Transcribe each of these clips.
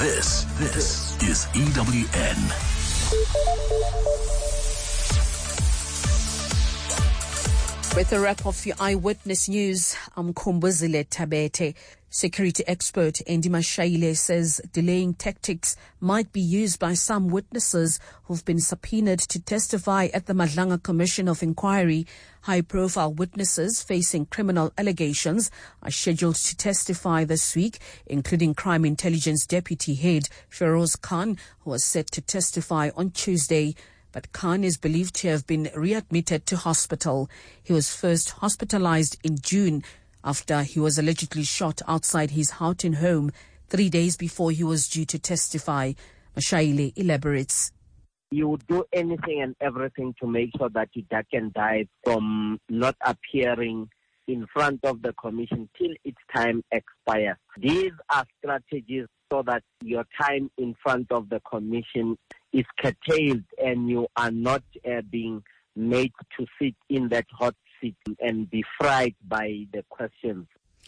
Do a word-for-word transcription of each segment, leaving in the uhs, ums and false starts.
This, this is E W N. With a wrap of your Eyewitness News, I'm Kumbuzile Tabete. Security expert Andy Mashaile says delaying tactics might be used by some witnesses who've been subpoenaed to testify at the Madlanga Commission of Inquiry. High-profile witnesses facing criminal allegations are scheduled to testify this week, including Crime Intelligence Deputy Head Feroz Khan, who was set to testify on Tuesday. But Khan is believed to have been readmitted to hospital. He was first hospitalized in June after he was allegedly shot outside his Houghton home three days before he was due to testify. Mashaile elaborates. You would do anything and everything to make sure that you duck and dive from not appearing in front of the commission till its time expires. These are strategies so that your time in front of the commission is curtailed and you are not uh, being made to sit in that hot seat and be fried by the questions.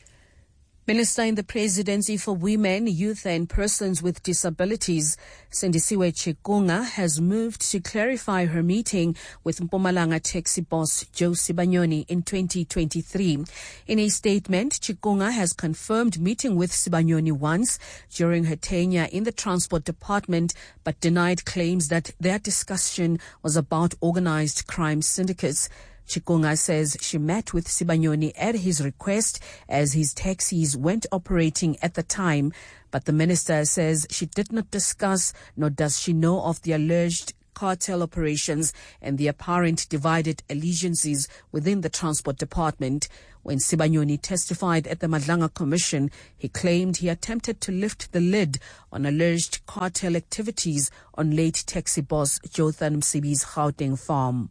Minister in the Presidency for Women, Youth and Persons with Disabilities, Sindisiwe Chikunga, has moved to clarify her meeting with Mpumalanga taxi boss Joe Sibanyoni in twenty twenty-three. In a statement, Chikunga has confirmed meeting with Sibanyoni once during her tenure in the Transport Department, but denied claims that their discussion was about organized crime syndicates. Chikunga says she met with Sibanyoni at his request as his taxis weren't operating at the time, but the minister says she did not discuss nor does she know of the alleged cartel operations and the apparent divided allegiances within the Transport Department. When Sibanyoni testified at the Madlanga Commission, he claimed he attempted to lift the lid on alleged cartel activities on late taxi boss Jotham Msibi's Gauteng farm.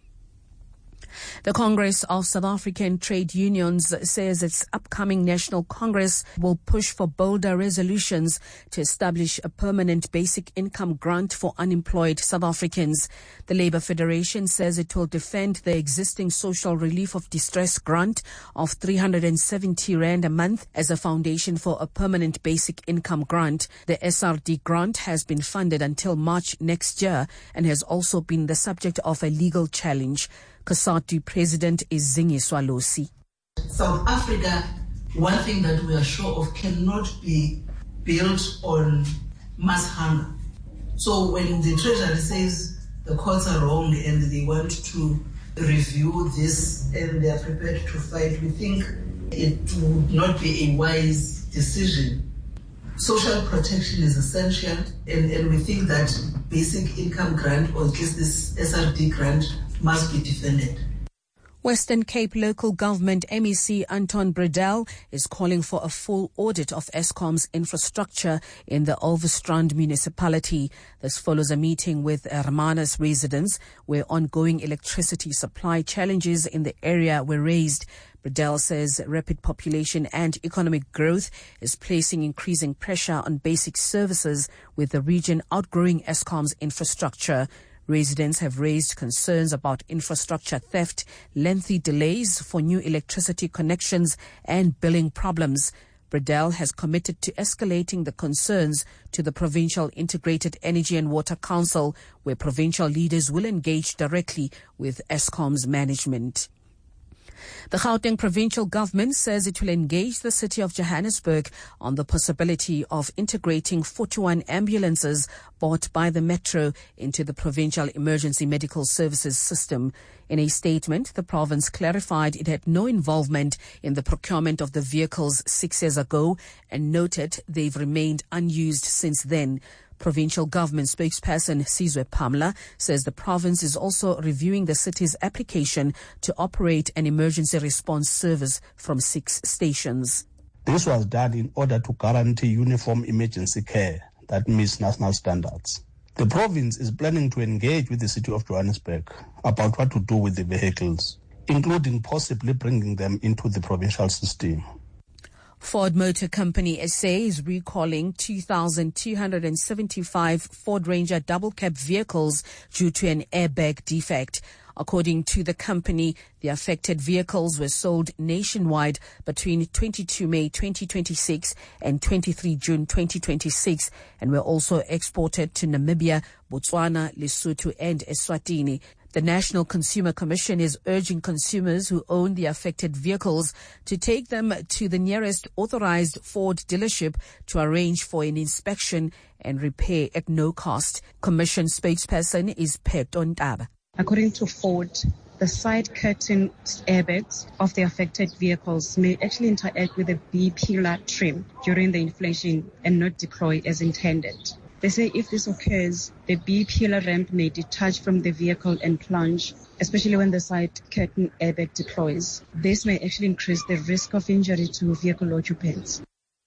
The Congress of South African Trade Unions says its upcoming National Congress will push for bolder resolutions to establish a permanent basic income grant for unemployed South Africans. The Labour Federation says it will defend the existing social relief of distress grant of three hundred seventy rand a month as a foundation for a permanent basic income grant. The S R D grant has been funded until March next year and has also been the subject of a legal challenge. COSATU President is Zingiswa Losi. South Africa, one thing that we are sure of, cannot be built on mass hunger. So when the Treasury says the courts are wrong and they want to review this and they are prepared to fight, we think it would not be a wise decision. Social protection is essential, and, and we think that basic income grant, or at least this S R D grant, must be defended. Western Cape Local Government M E C Anton Bredell is calling for a full audit of Eskom's infrastructure in the Overstrand municipality. This follows a meeting with Hermanus residents where ongoing electricity supply challenges in the area were raised. Bredell says rapid population and economic growth is placing increasing pressure on basic services, with the region outgrowing Eskom's infrastructure. Residents have raised concerns about infrastructure theft, lengthy delays for new electricity connections, and billing problems. Bredell has committed to escalating the concerns to the Provincial Integrated Energy and Water Council, where provincial leaders will engage directly with Eskom's management. The Gauteng provincial government says it will engage the city of Johannesburg on the possibility of integrating forty-one ambulances bought by the Metro into the provincial emergency medical services system. In a statement, the province clarified it had no involvement in the procurement of the vehicles six years ago and noted they've remained unused since then. Provincial government spokesperson Sizwe Pamla says the province is also reviewing the city's application to operate an emergency response service from six stations. This was done in order to guarantee uniform emergency care that meets national standards. The province is planning to engage with the city of Johannesburg about what to do with the vehicles, including possibly bringing them into the provincial system. Ford Motor Company S A is recalling two thousand two hundred seventy-five Ford Ranger double cab vehicles due to an airbag defect. According to the company, the affected vehicles were sold nationwide between twenty-second of May twenty twenty-six and twenty-third of June twenty twenty-six and were also exported to Namibia, Botswana, Lesotho and Eswatini. The National Consumer Commission is urging consumers who own the affected vehicles to take them to the nearest authorized Ford dealership to arrange for an inspection and repair at no cost. Commission spokesperson is Pet Ontaba. According to Ford, the side curtain airbags of the affected vehicles may actually interact with the B-pillar trim during the inflation and not deploy as intended. They say if this occurs, the B-pillar ramp may detach from the vehicle and plunge, especially when the side curtain airbag deploys. This may actually increase the risk of injury to vehicle occupants.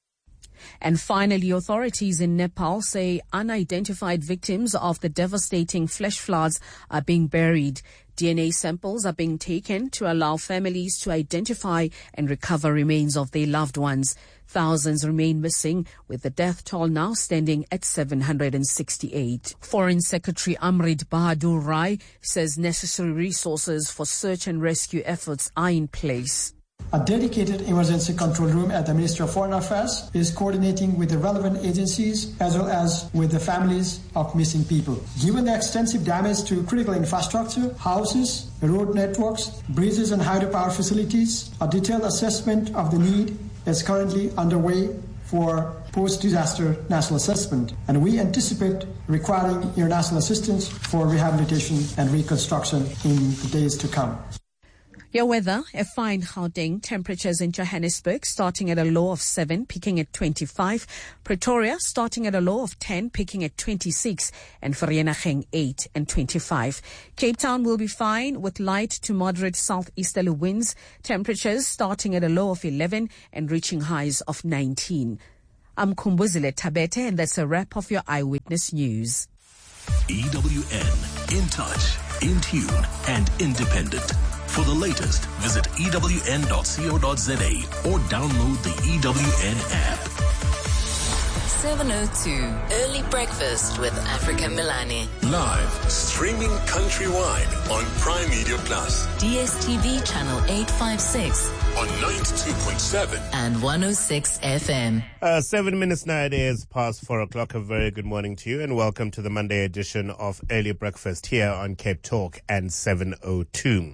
And finally, authorities in Nepal say unidentified victims of the devastating flash floods are being buried. D N A samples are being taken to allow families to identify and recover remains of their loved ones. Thousands remain missing, with the death toll now standing at seven hundred sixty-eight. Foreign Secretary Amrit Bahadur Rai says necessary resources for search and rescue efforts are in place. A dedicated emergency control room at the Ministry of Foreign Affairs is coordinating with the relevant agencies as well as with the families of missing people. Given the extensive damage to critical infrastructure, houses, road networks, bridges and hydropower facilities, a detailed assessment of the need is currently underway for post-disaster national assessment, and we anticipate requiring international assistance for rehabilitation and reconstruction in the days to come. Your weather, a fine Gauteng, temperatures in Johannesburg starting at a low of seven, peaking at twenty-five. Pretoria starting at a low of ten, peaking at twenty-six. And Vereeniging eight and twenty-five. Cape Town will be fine with light to moderate southeasterly winds. Temperatures starting at a low of eleven and reaching highs of nineteen. I'm Kumbuzile Tabete, and that's a wrap of your Eyewitness News. E W N, in touch, in tune and independent. For the latest, visit E W N dot co dot za or download the E W N app. seven oh two, Early Breakfast with Africa Milani. Live, streaming countrywide on Prime Media Plus. D S T V channel eight fifty-six. On ninety-two point seven. And one oh six F M. Uh, seven minutes now, it is past four o'clock. A very good morning to you and welcome to the Monday edition of Early Breakfast here on Cape Talk and seven oh two.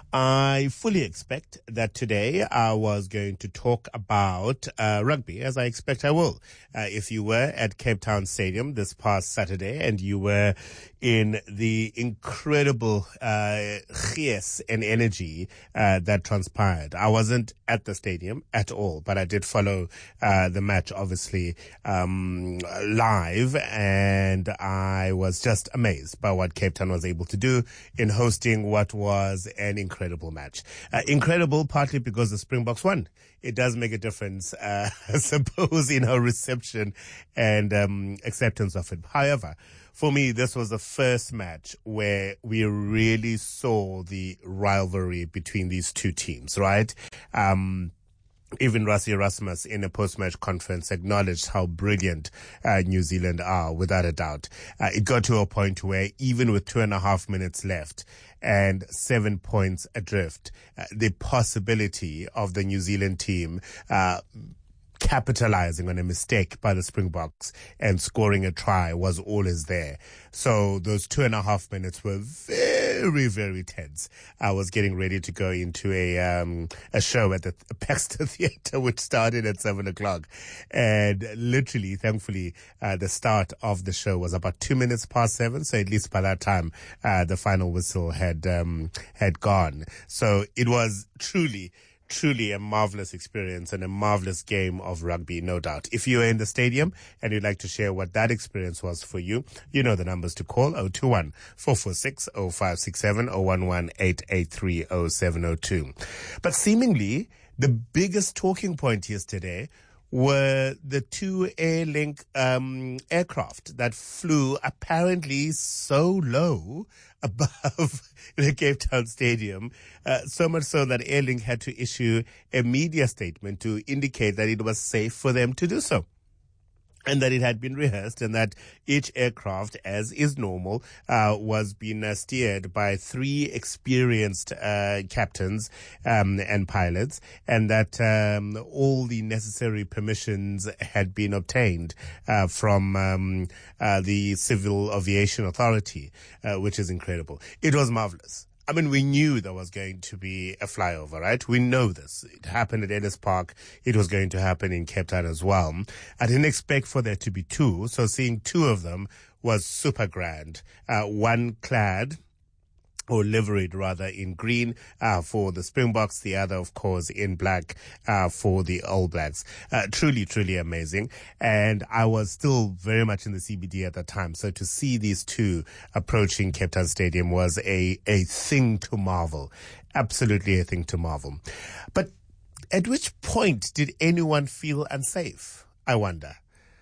I fully expect that today I was going to talk about uh, rugby, as I expect I will. Uh, if you were at Cape Town Stadium this past Saturday and you were in the incredible uh, chies and energy uh, that transpired. I wasn't at the stadium at all, but I did follow uh, the match, obviously, um, live, and I was just amazed by what Cape Town was able to do in hosting what was an incredible match. Uh, incredible partly because the Springboks won. It does make a difference, uh, I suppose, in our reception and um, acceptance of it. However, for me, this was the first match where we really saw the rivalry between these two teams, right? Um, Even Rassie Erasmus in a post-match conference acknowledged how brilliant uh, New Zealand are, without a doubt. Uh, it got to a point where even with two and a half minutes left and seven points adrift, uh, the possibility of the New Zealand team uh capitalizing on a mistake by the Springboks and scoring a try was always there. So those two and a half minutes were very, very tense. I was getting ready to go into a um a show at the Baxter Theatre, which started at seven o'clock. And literally, thankfully, uh, the start of the show was about two minutes past seven. So at least by that time, uh, the final whistle had um had gone. So it was truly Truly a marvelous experience and a marvelous game of rugby, no doubt. If you are in the stadium and you'd like to share what that experience was for you, you know the numbers to call: oh two one, four four six, oh five six seven, oh one one, eight eight three, oh seven oh two. But seemingly, the biggest talking point yesterday were the two Airlink um, aircraft that flew apparently so low above the Cape Town Stadium, uh, so much so that Airlink had to issue a media statement to indicate that it was safe for them to do so. and that it had been rehearsed, and that each aircraft, as is normal, uh, was being uh, steered by three experienced uh, captains um, and pilots, and that um, all the necessary permissions had been obtained uh, from um, uh, the Civil Aviation Authority, uh, which is incredible. It was marvelous. I mean, we knew there was going to be a flyover, right? We know this. It happened at Ellis Park. It was going to happen in Cape Town as well. I didn't expect for there to be two, so seeing two of them was super grand. Uh, one clad, or liveried rather, in green uh, for the Springboks, the other, of course, in black uh, for the All Blacks. Uh, truly, truly amazing. And I was still very much in the C B D at that time, so to see these two approaching Cape Town Stadium was a, a thing to marvel. Absolutely a thing to marvel. But at which point did anyone feel unsafe, I wonder?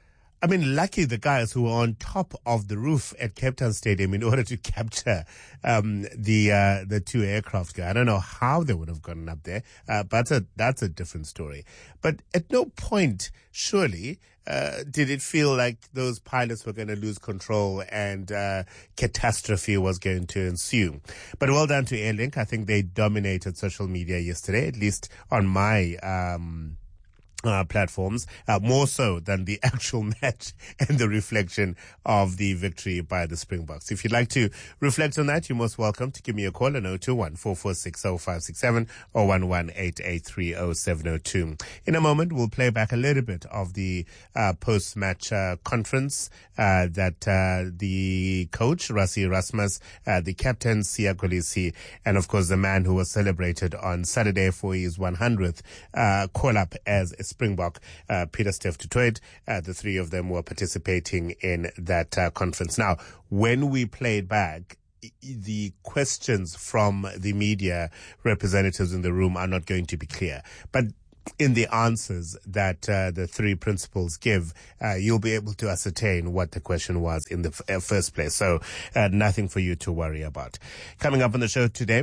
I mean, lucky the guys who were on top of the roof at Cape Town Stadium in order to capture um, the uh, the two aircraft. I don't know how they would have gotten up there, uh, but that's a, that's a different story. But at no point, surely, uh, did it feel like those pilots were going to lose control and uh, catastrophe was going to ensue. But well done to Airlink. I think they dominated social media yesterday, at least on my um Uh, platforms, uh, more so than the actual match and the reflection of the victory by the Springboks. If you'd like to reflect on that, you're most welcome to give me a call on zero two one, four four six, zero five six seven or one one eight eight three zero seven zero two. In a moment, we'll play back a little bit of the uh, post-match uh, conference uh, that uh, the coach, Rassie Erasmus, uh, the captain, Siya Kolisi, and of course the man who was celebrated on Saturday for his one hundredth uh, call-up as a Springbok, uh, Peter Steph du Toit. Uh, the three of them were participating in that uh, conference. Now, when we played back, the questions from the media representatives in the room are not going to be clear. But in the answers that uh, the three principals give, uh, you'll be able to ascertain what the question was in the f- uh, first place. So uh, nothing for you to worry about. Coming up on the show today,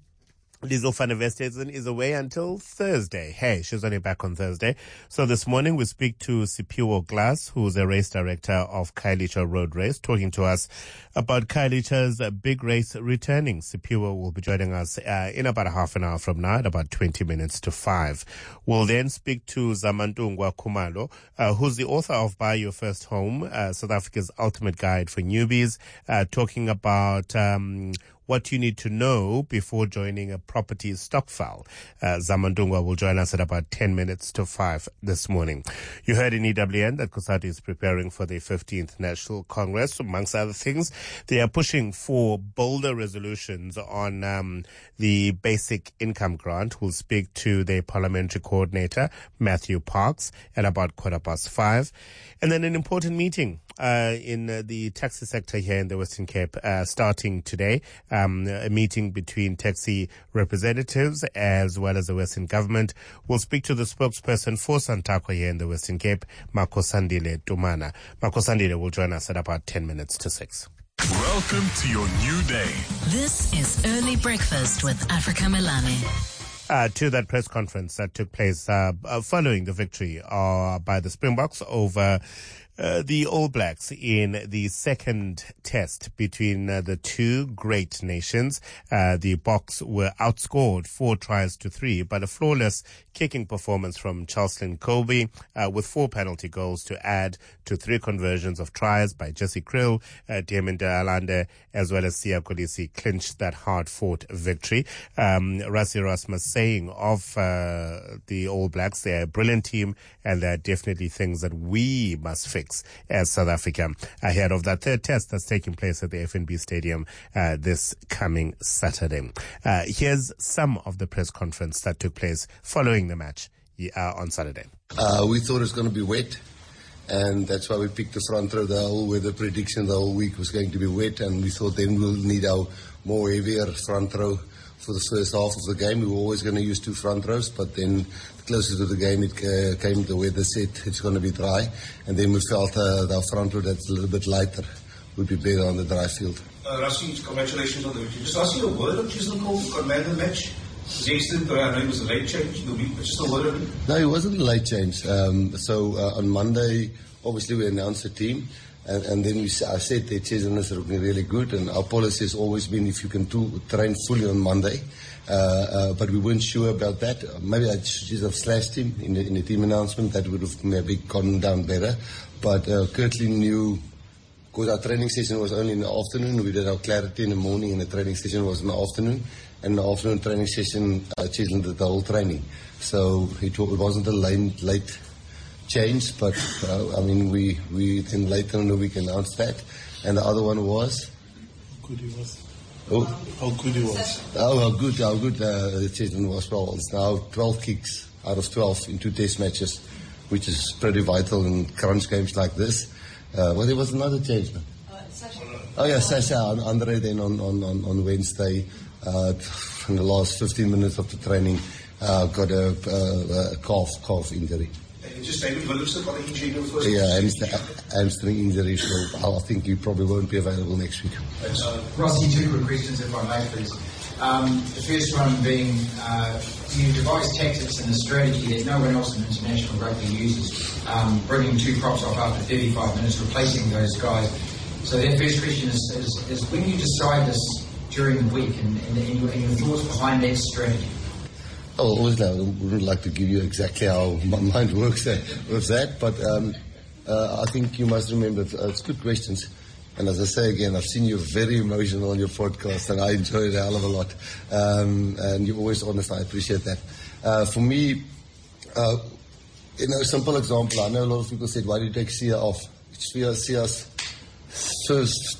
Liesl van der Westhuizen is away until Thursday. Hey, she's only back on Thursday. So this morning we speak to Siphiwe Glass, who's a race director of Khayelitsha Road Race, talking to us about Khayelitsha's big race returning. Siphiwe will be joining us uh, in about a half an hour from now, at about twenty minutes to five. We'll then speak to Zamantungwa Khumalo, uh, who's the author of Buy Your First Home, uh, South Africa's ultimate guide for newbies, uh, talking about um what you need to know before joining a property stokvel. Uh, Zamantungwa will join us at about ten minutes to five this morning. You heard in E W N that COSATU is preparing for the fifteenth National Congress. Amongst other things, they are pushing for bolder resolutions on um, the basic income grant. We'll speak to their parliamentary coordinator, Matthew Parks, at about quarter past five. And then an important meeting uh, in uh, the taxi sector here in the Western Cape uh, starting today. Um, a meeting between taxi representatives as well as the Western government. We'll speak to the spokesperson for Santaco here in the Western Cape, Makosandile Tumana. Makosandile will join us at about ten minutes to six. Welcome to your new day. This is Early Breakfast with Africa Milani. Uh, to that press conference that took place uh, uh, following the victory uh, by the Springboks over uh, the All Blacks in the second test between uh, the two great nations. Uh, the Boks were outscored four tries to three, but a flawless kicking performance from Charleston Colby uh, with four penalty goals to add to three conversions of tries by Jesse Krill, uh, Diamond Alande, as well as Siya Kolisi clinched that hard-fought victory. Um, Rassie Erasmus saying of uh, the All Blacks, they're a brilliant team and there are definitely things that we must fix as South Africa ahead of that third test that's taking place at the F N B Stadium uh, this coming Saturday. Uh, here's some of the press conference that took place following the match uh, on Saturday. Uh, we thought it was going to be wet, and that's why we picked the front row. The whole weather prediction the whole week was going to be wet, and we thought then we'll need our more heavier front row for the first half of the game. We were always going to use two front rows, but then closer to the game it uh, came, the weather said it's going to be dry, and then we felt uh, our front row that's a little bit lighter would be better on the dry field. Uh, Rassie, congratulations on the victory. Just ask you a word of Chisholm Cole to command the match. Was the incident that I know was a late change in the week, but just a word of it? No, it wasn't a late change. Um, so uh, on Monday, obviously we announced the team, and, and then we, I said the childreness are looking really good, and our policy has always been if you can do, train fully on Monday. Uh, uh, but we weren't sure about that. Uh, maybe I should just have slashed him in the, in the team announcement. That would have maybe gone down better. But uh, Kirtley knew, because our training session was only in the afternoon. We did our clarity in the morning, and the training session was in the afternoon. And the afternoon training session, uh, Chisholm did the whole training. So it, it wasn't a late, late change, but uh, I mean, we, we then later in the week announced that. And the other one was? How good he was. Oh. How good he was. Oh, how good, how good uh, Chisholm was. Well, it's now twelve kicks out of twelve in two test matches, which is pretty vital in crunch games like this. Uh, well, there was another change, man. Uh, oh, yeah, Sasha, Andre then on, on, on, on Wednesday. Uh, in the last fifteen minutes of the training, uh, got a, a, a calf calf injury. And just David Williamson got an injury in the first. Yeah, hamstring, hamstring injury. So I think he probably won't be available next week. Uh, Rossi, two quick questions, if I may, please. Um, the first one being, uh, you devise tactics and a strategy that no one else in international rugby uses, um, bringing two props off after thirty-five minutes, replacing those guys. So that first question is, is, is when you decide this during the week, and, and, and, your, and your thoughts behind that strategy? Oh, obviously, I wouldn't like to give you exactly how my mind works with that, but um, uh, I think you must remember, uh, it's good questions. And as I say again, I've seen you very emotional on your podcast, and I enjoy it a hell of a lot. Um, and you're always honest, I appreciate that. Uh, for me, uh, you know, a simple example, I know a lot of people said, why did you take Sia off? Sia's first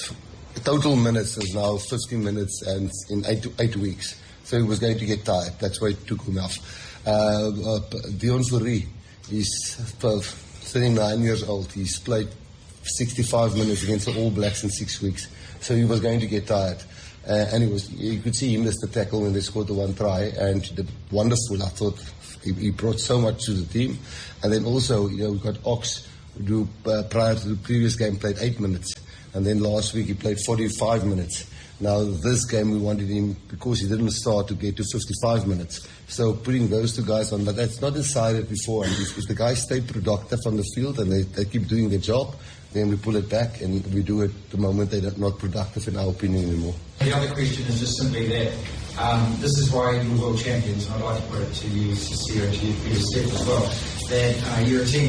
total minutes is now fifteen minutes and in eight, eight weeks. So he was going to get tired. That's why he took him off. Uh, uh, Deon Fourie, he's thirty-nine years old. He's played sixty-five minutes against the All Blacks in six weeks. So he was going to get tired. Uh, and he was, you could see him missed the tackle when they scored the one try. And the wonderful, I thought, he, he brought so much to the team. And then also, you know, we've got Ox, who uh, prior to the previous game played eight minutes. And then last week he played forty-five minutes. Now this game we wanted him, because he didn't start, to get to fifty-five minutes. So putting those two guys on, but that's not decided before. And if, if the guys stay productive on the field and they, they keep doing their job, then we pull it back and we do it the moment they're not productive, in our opinion, anymore. The other question is just simply that um, this is why you're world champions, and I'd like to put it to you, Cecilia, to you, Peter Steph as well, that uh, you're a team